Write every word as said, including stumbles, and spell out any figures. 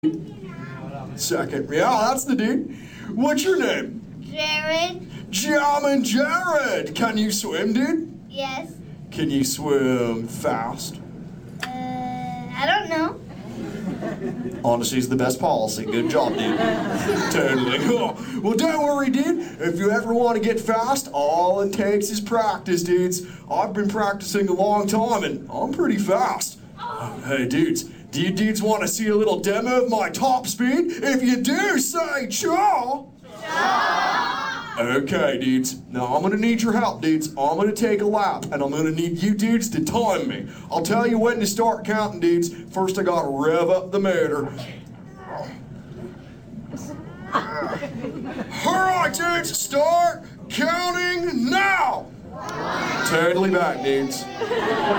Second. Yeah, that's the dude. What's your name? Jared. Jamin Jared. Can you swim, dude? Yes. Can you swim fast? Uh, I don't know. Honesty's the best policy. Good job, dude. Totally. Oh, well, don't worry, dude. If you ever want to get fast, all it takes is practice, dudes. I've been practicing a long time, and I'm pretty fast. Hey, dudes. Do you dudes want to see a little demo of my top speed? If you do, say chaw. Okay, dudes. Now I'm gonna need your help, dudes. I'm gonna take a lap, and I'm gonna need you dudes to time me. I'll tell you when to start counting, dudes. First, I gotta rev up the motor. All right, dudes, start counting now. Totally back, dudes.